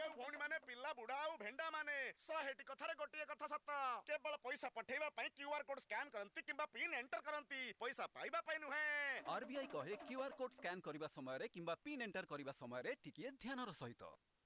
ଆଉ ଭଉଣୀ ମାନେ ପିଲା ବୁଢା ଆଉ ଭେଣ୍ଡା ମାନେ 100ଟି କଥାରେ ଗୋଟିଏ କଥା ସତ କେବଳ ପଇସା ପଠେଇବା ପାଇଁ क्यूआर कोड स्कैन करंती किंबा पिन एंटर करंती पैसा पाइबा ପାଇଁ नुहे। आरबीआई कहे क्यूआर कोड स्कैन करने समय किंबा पिन एंटर करने समय टिकिए ध्यानर सहित।